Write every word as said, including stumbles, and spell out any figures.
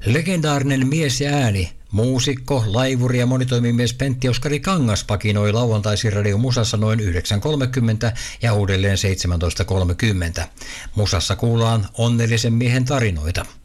Legendaarinen mies ja ääni, muusikko, laivuri ja monitoimimies Pentti Oskari Kangas pakinoi lauantaisin Radio Musassa noin yhdeksän kolmekymmentä ja uudelleen seitsemäntoista kolmekymmentä. Musassa kuullaan onnellisen miehen tarinoita.